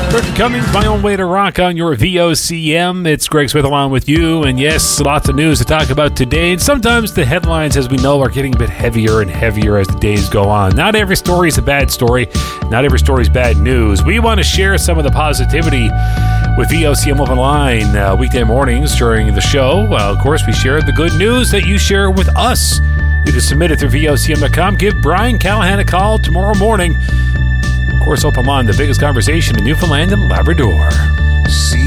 Burton Cummings, My Own Way to Rock on your VOCM. It's Greg Smith along with you, and yes, lots of news to talk about today. And sometimes the headlines, as we know, are getting a bit heavier and heavier as the days go on. Not every story is a bad story. Not every story is bad news. We want to share some of the positivity with VOCM Open Line weekday mornings during the show. Of course, we share the good news that you share with us. You can submit it through VOCM.com. Give Brian Callahan a call tomorrow morning. Of course, Open Line, the biggest conversation in Newfoundland and Labrador.